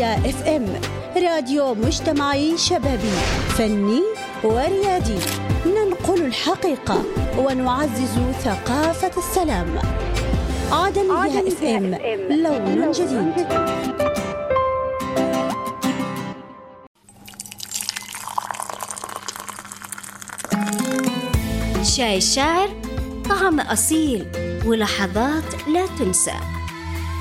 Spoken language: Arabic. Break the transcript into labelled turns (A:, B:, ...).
A: عدنية اف ام، راديو مجتمعي شبابي فني وريادي، ننقل الحقيقة ونعزز ثقافة السلام. عدنية اف ام، لون جديد.
B: شاي الشاعر، طعم أصيل ولحظات لا تنسى.